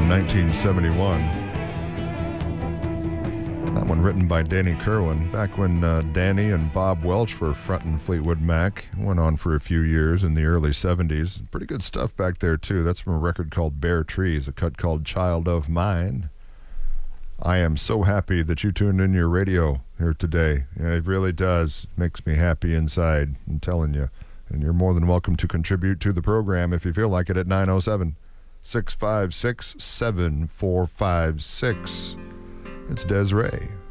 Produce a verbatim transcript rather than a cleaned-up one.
from nineteen seventy-one. That one written by Danny Kirwan, back when uh, Danny and Bob Welch were fronting Fleetwood Mac. Went on for a few years in the early seventies. Pretty good stuff back there, too. That's from a record called Bare Trees, a cut called Child of Mine. I am so happy that you tuned in your radio here today. And it really does. Makes me happy inside, I'm telling you. And you're more than welcome to contribute to the program if you feel like it at nine oh seven, six five six, seven four five six. It's Desiree.